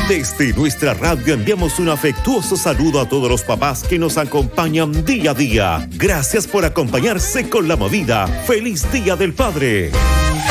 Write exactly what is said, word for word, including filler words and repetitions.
Desde nuestra radio enviamos un afectuoso saludo a todos los papás que nos acompañan día a día. Gracias por acompañarse con la movida. ¡Feliz Día del Padre!